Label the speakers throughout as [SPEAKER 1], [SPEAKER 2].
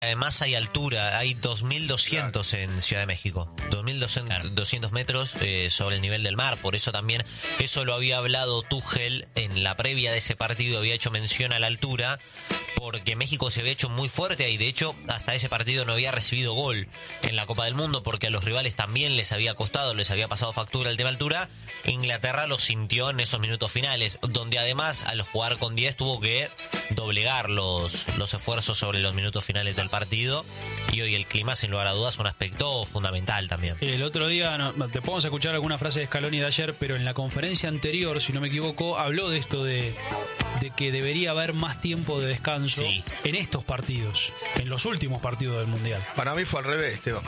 [SPEAKER 1] Además hay altura, hay 2.200 en Ciudad de México, 2.200 metros sobre el nivel del mar, por eso también, eso lo había hablado Tuchel en la previa de ese partido, había hecho mención a la altura, porque México se había hecho muy fuerte y de hecho hasta ese partido no había recibido gol en la Copa del Mundo, porque a los rivales también les había costado, les había pasado factura el tema altura. Inglaterra lo sintió en esos minutos finales, donde además al jugar con 10 tuvo que doblegar los esfuerzos sobre los minutos finales del partido, y hoy el clima sin lugar a dudas es un aspecto fundamental también.
[SPEAKER 2] El otro día, te podemos escuchar alguna frase de Scaloni de ayer, pero en la conferencia anterior, si no me equivoco, habló de esto de que debería haber más tiempo de descanso en estos partidos, en los últimos partidos del Mundial.
[SPEAKER 3] Para mí fue al revés, Esteban.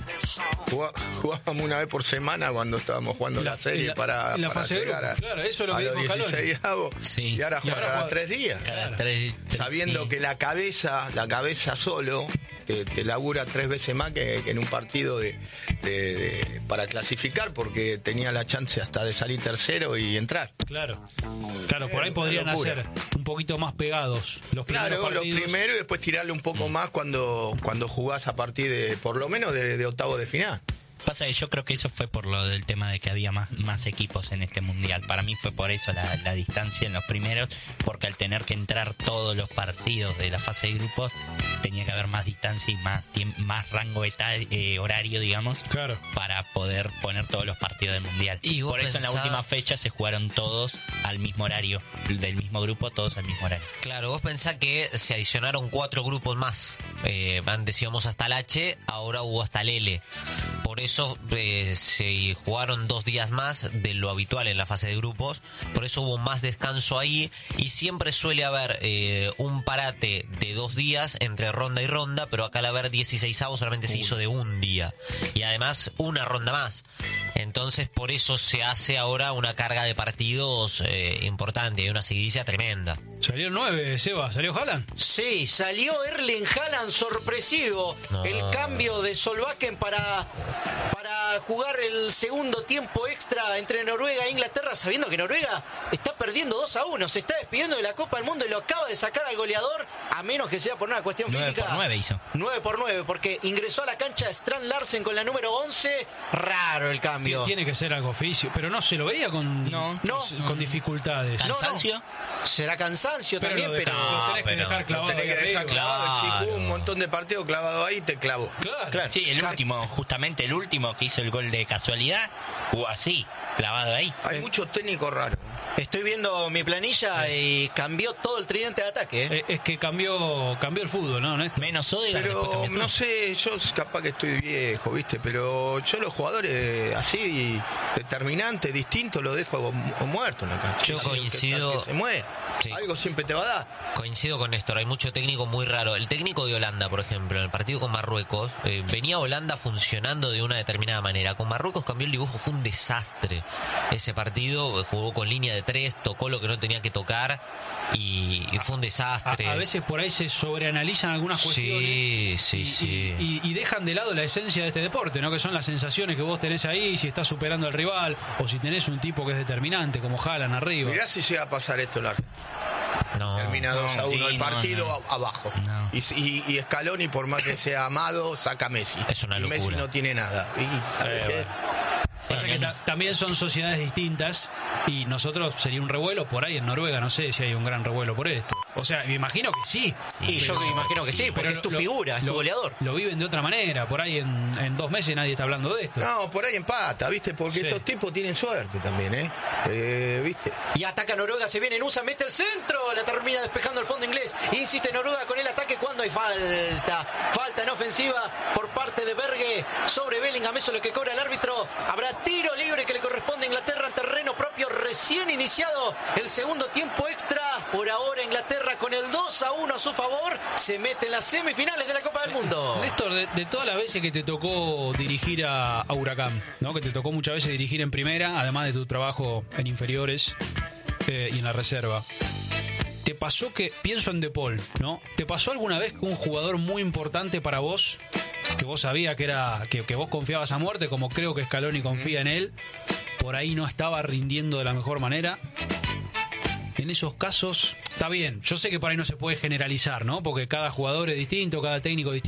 [SPEAKER 3] Jugábamos una vez por semana cuando estábamos jugando la serie para llegar a,
[SPEAKER 2] claro, eso es lo
[SPEAKER 3] a
[SPEAKER 2] que
[SPEAKER 3] los
[SPEAKER 2] dijo
[SPEAKER 3] 16avos, y ahora jugar cada 3 días.
[SPEAKER 1] Claro.
[SPEAKER 3] Sabiendo que la cabeza solo te labura 3 veces más que en un partido para clasificar, porque tenía la chance hasta de salir tercero y entrar.
[SPEAKER 2] Claro, por ahí podrían hacer un poquito más pegados los primeros partidos.
[SPEAKER 3] Lo primero, y después tirarle un poco más cuando jugás a partir de, por lo menos, de octavo de final.
[SPEAKER 4] Pasa que yo creo que eso fue por lo del tema de que había más equipos en este mundial. Para mí fue por eso la distancia en los primeros, porque al tener que entrar todos los partidos de la fase de grupos tenía que haber más distancia y más rango horario, digamos, para poder poner todos los partidos del mundial.
[SPEAKER 1] Y
[SPEAKER 4] por eso en la última fecha se jugaron todos al mismo horario, del mismo grupo, todos al mismo horario.
[SPEAKER 1] Claro, vos pensás que se adicionaron 4 grupos más. Antes íbamos hasta el H, ahora hubo hasta el L. Por eso se jugaron 2 días más de lo habitual en la fase de grupos. Por eso hubo más descanso ahí. Y siempre suele haber un parate de 2 días entre ronda y ronda. Pero acá al haber 16avos solamente se hizo de un día. Y además una ronda más. Entonces por eso se hace ahora una carga de partidos importante. Hay una seguidilla tremenda.
[SPEAKER 2] Salió el 9, Seba, ¿salió Haaland?
[SPEAKER 5] Sí, salió Erling Haaland sorpresivo.
[SPEAKER 1] No.
[SPEAKER 5] El cambio de Solbakken para jugar el segundo tiempo extra entre Noruega e Inglaterra, sabiendo que Noruega está perdiendo 2-1, se está despidiendo de la Copa del Mundo y lo acaba de sacar al goleador, a menos que sea por una cuestión
[SPEAKER 4] 9
[SPEAKER 5] física.
[SPEAKER 4] 9 hizo.
[SPEAKER 5] 9-9, porque ingresó a la cancha Strand Larsen con la número 11. Raro el cambio.
[SPEAKER 2] Tiene que ser algo oficio, pero no se lo veía con dificultades.
[SPEAKER 4] ¿Cansancio?
[SPEAKER 5] Será cansancio
[SPEAKER 2] Pero
[SPEAKER 5] también,
[SPEAKER 2] lo tenés que dejar clavado.
[SPEAKER 3] Tenés que
[SPEAKER 2] ahí
[SPEAKER 3] dejar
[SPEAKER 2] arriba.
[SPEAKER 3] clavado. Si jugó un montón de partidos clavado ahí, te clavó.
[SPEAKER 2] Claro.
[SPEAKER 4] Sí, justamente el último que hizo el gol de casualidad, jugó así, clavado ahí.
[SPEAKER 3] Hay muchos técnicos raros.
[SPEAKER 5] Estoy viendo mi planilla y cambió todo el tridente de ataque.
[SPEAKER 2] Es que cambió el fútbol, ¿no?
[SPEAKER 4] Menos Odegaard.
[SPEAKER 3] Pero no sé, yo capaz que estoy viejo, ¿viste? Pero yo los jugadores así, determinantes, distintos, los dejo muertos en la cancha.
[SPEAKER 1] Yo coincido.
[SPEAKER 3] Que se muere.
[SPEAKER 1] Sí.
[SPEAKER 3] Algo siempre te va a dar.
[SPEAKER 1] Coincido con Néstor, hay mucho técnico muy raro. El técnico de Holanda, por ejemplo, en el partido con Marruecos, venía Holanda funcionando de una determinada manera. Con Marruecos cambió el dibujo, fue un desastre. Ese partido jugó con línea de 3, tocó lo que no tenía que tocar y fue un desastre.
[SPEAKER 2] A veces por ahí se sobreanalizan algunas cuestiones.
[SPEAKER 1] Sí.
[SPEAKER 2] Y dejan de lado la esencia de este deporte, ¿no? Que son las sensaciones que vos tenés ahí, si estás superando al rival o si tenés un tipo que es determinante, como Haaland arriba.
[SPEAKER 3] Mirá si llega a pasar esto en la Argentina.
[SPEAKER 1] No.
[SPEAKER 3] Termina 2-1 el partido
[SPEAKER 4] no.
[SPEAKER 3] abajo.
[SPEAKER 4] No.
[SPEAKER 3] Y Scaloni, por más que sea amado, saca a Messi.
[SPEAKER 1] Es una
[SPEAKER 3] y
[SPEAKER 1] locura.
[SPEAKER 3] Messi no tiene nada. ¿Sabes qué?
[SPEAKER 2] Pasa que también son sociedades distintas y nosotros sería un revuelo por ahí en Noruega, no sé si hay un gran revuelo por esto. O sea, me imagino que sí.
[SPEAKER 5] Y yo me imagino que sí, porque
[SPEAKER 2] pero
[SPEAKER 5] es tu figura, es tu goleador.
[SPEAKER 2] Lo viven de otra manera, por ahí en 2 meses nadie está hablando de esto.
[SPEAKER 3] No, por ahí empata, ¿viste? Porque
[SPEAKER 2] Sí.
[SPEAKER 3] estos tipos tienen suerte también, ¿viste?
[SPEAKER 5] Y ataca Noruega, se viene Nusa, mete el centro, la termina despejando el fondo inglés. Insiste Noruega con el ataque cuando hay falta. Falta en ofensiva por parte de Berge sobre Bellingham, eso es lo que cobra el árbitro. Habrá tiro libre que le corresponde a Inglaterra en terreno propio, recién iniciado el segundo tiempo extra. Por ahora Inglaterra con el 2-1 a su favor se mete en las semifinales de la Copa del Mundo.
[SPEAKER 2] Néstor, de todas las veces que te tocó dirigir a Huracán, ¿no? Que te tocó muchas veces dirigir en primera, además de tu trabajo en inferiores y en la reserva, ¿te pasó que, pienso en De Paul, ¿no? ¿Te pasó alguna vez que un jugador muy importante para vos, que vos sabías que vos confiabas a muerte, como creo que Scaloni confía en él, por ahí no estaba rindiendo de la mejor manera? en esos casos, está bien. Yo sé que por ahí no se puede generalizar, ¿no? Porque cada jugador es distinto, cada técnico es distinto.